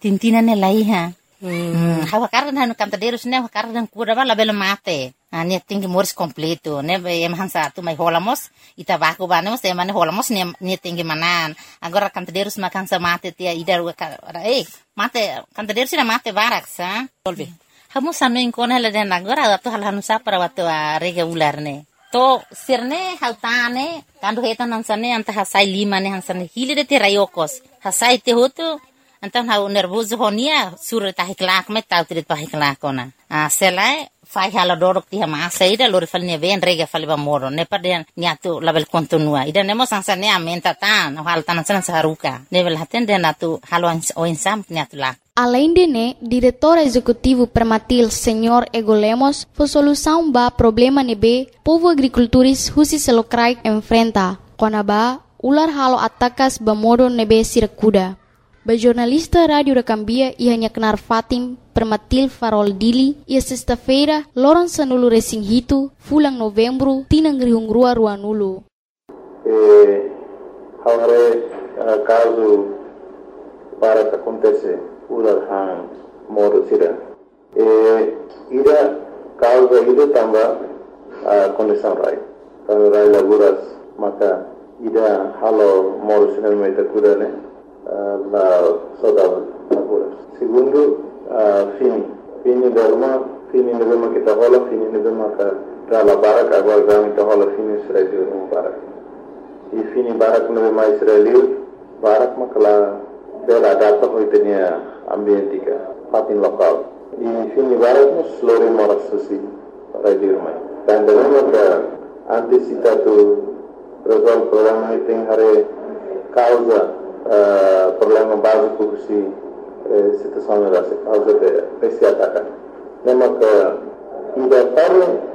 tintina ne lai ha. Hawa kardan hanu cantadeiros ne hawa kardan cura ba labelo mate. Ne tingi moris completo ne em hansa tu mai holamos itabaco banemos e mane holamos ne tingi manan. Agora cantadeiros makan sa mate tia idar mate cantadeiros ina mate barak sa. Tolbi. Hamu sanu inkona la den agora atu hal hanu sa para watu regular ne. To sirne hautane kandu hetan hansane anta hasai lima ne hansane hilide te rayokos. Hasai te hotu antan hau nervoso honia sur ta hiklak met tau trit pa hiklakona. Selai fai hala dorok ti hama saida lori falne ven rega faliba moro ne paden niatu label kontinua. Ida nemo sansane amenta tan hal tan saharuka. Nevel haten den atu halo oinsam niatu lak. Além de né, diretor executivo permatil Senhor Ego Lemos, foi solução ba problema nebe povo agricultores husi selokrai enfrenta. Konaba ular halo atakas ba modo nebe sirakuda. Ba jornalista rádio da Cambia ia kenar Fatim permatil Farol Dili ia sexta-feira loron sanulu resing hitu fulang novembro tinang rihungrua ruanulu. Caso para que acontecer ular hang moro sira ida causa ida tamba condição rai kalau rai laguras maka ida halo moro sira meta kudane la soda laguras segundo fini derma kita hola fini derma ka la barak agora gami ta hola fini israel no barak e fini barak no mais israel barak makala bela data hoitenia ambientika fatin lokal di sini barat slore moras susi radio mai dan dalam antisita tu resolve problema iting hare causa problema básico si situação era causa de esse ataque. Lembra que ida para